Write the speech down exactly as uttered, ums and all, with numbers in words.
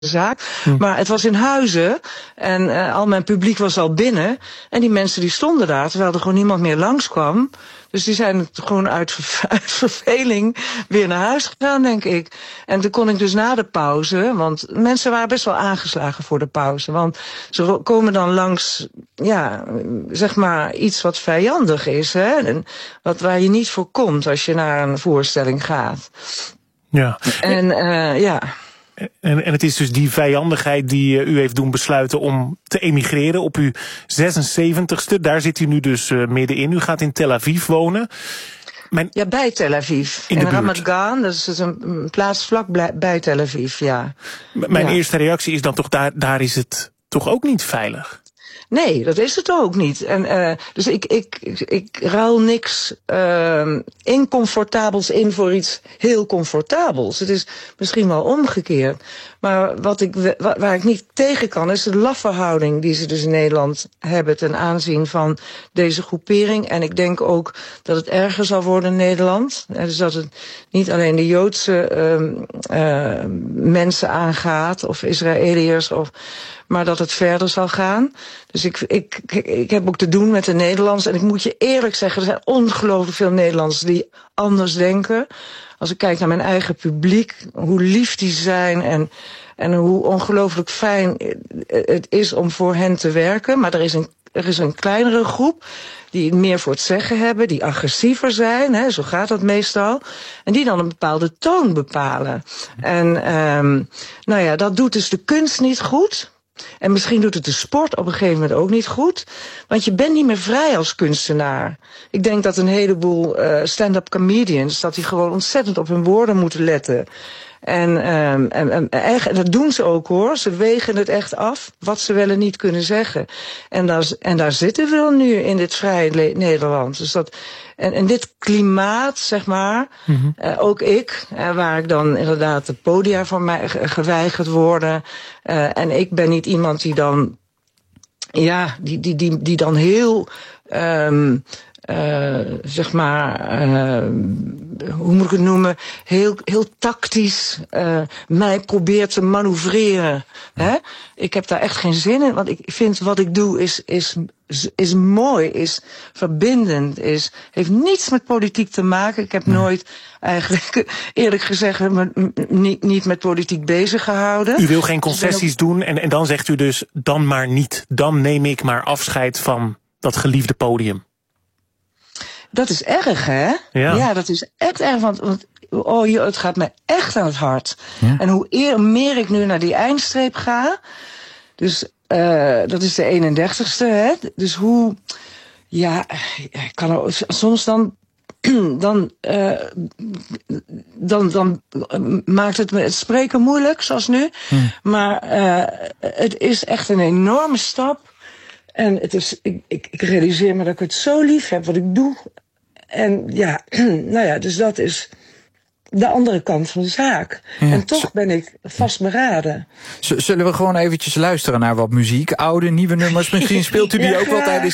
zaak. Hm. Maar het was in Huizen en uh, al mijn publiek was al binnen. En die mensen die stonden daar, terwijl er gewoon niemand meer langskwam. Dus die zijn gewoon uit, ver- uit verveling weer naar huis gegaan, denk ik. En toen kon ik dus na de pauze, want mensen waren best wel aangeslagen voor de pauze. Want ze komen dan langs, ja, zeg maar iets wat vijandig is, hè. En wat waar je niet voor komt als je naar een voorstelling gaat. Ja. En uh, ja... En, en het is dus die vijandigheid die uh, u heeft doen besluiten om te emigreren op uw zesenzeventigste. Daar zit u nu dus uh, middenin. U gaat in Tel Aviv wonen. Mijn... Ja, bij Tel Aviv. In, in de Ramat Gan, dat is dus een, een plaats vlak bij Tel Aviv, ja. M- mijn ja. eerste reactie is dan toch, daar, daar is het toch ook niet veilig? Nee, dat is het ook niet. En uh, dus ik, ik, ik, ik ruil niks uh, incomfortabels in voor iets heel comfortabels. Het is misschien wel omgekeerd. Maar wat ik, waar, waar ik niet tegen kan, is de laffe houding die ze dus in Nederland hebben ten aanzien van deze groepering. En ik denk ook dat het erger zal worden in Nederland. En dus dat het niet alleen de Joodse uh, uh, mensen aangaat, of Israëliërs, of, maar dat het verder zal gaan. Dus ik, ik, ik heb ook te doen met de Nederlanders. En ik moet je eerlijk zeggen, er zijn ongelooflijk veel Nederlanders die anders denken. Als ik kijk naar mijn eigen publiek, hoe lief die zijn en, en hoe ongelooflijk fijn het is om voor hen te werken. Maar er is een, er is een kleinere groep die meer voor het zeggen hebben, die agressiever zijn, hè, zo gaat dat meestal. En die dan een bepaalde toon bepalen. En um, nou ja, dat doet dus de kunst niet goed. En misschien doet het de sport op een gegeven moment ook niet goed. Want je bent niet meer vrij als kunstenaar. Ik denk dat een heleboel uh, stand-up comedians, dat die gewoon ontzettend op hun woorden moeten letten. En, um, en, en, en dat doen ze ook, hoor. Ze wegen het echt af, wat ze wel en niet kunnen zeggen. En daar, en daar zitten we nu in dit vrije le- Nederland. Dus dat, en, en dit klimaat, zeg maar, mm-hmm. uh, ook ik, uh, waar ik dan inderdaad de podia voor mij geweigerd worden. Uh, en ik ben niet iemand die dan, ja, die, die, die, die dan heel... Um, Uh, zeg maar, uh, hoe moet ik het noemen, heel, heel tactisch uh, mij probeert te manoeuvreren. Hè? Ik heb daar echt geen zin in, want ik vind wat ik doe is, is, is mooi, is verbindend, is, heeft niets met politiek te maken. Ik heb nooit eigenlijk, eerlijk gezegd, me, m, niet, niet met politiek bezig gehouden. U wil geen concessies ook... doen en, en dan zegt u dus, dan maar niet. Dan neem ik maar afscheid van dat geliefde podium. Dat is erg, hè? Ja, ja dat is echt erg, want, want oh, joh, het gaat me echt aan het hart. Ja. En hoe eer, meer ik nu naar die eindstreep ga, dus uh, dat is de eenendertigste, hè? Dus hoe, ja, ik kan er soms dan, dan, uh, dan, dan maakt het me het spreken moeilijk, zoals nu. Hm. Maar uh, het is echt een enorme stap. En het is, ik, ik, ik realiseer me dat ik het zo lief heb wat ik doe. En ja, nou ja, dus dat is de andere kant van de zaak. Ja, en toch ben ik vastberaden. Z- zullen we gewoon eventjes luisteren naar wat muziek? Oude, nieuwe nummers. Misschien speelt u die ja, ook wel tijdens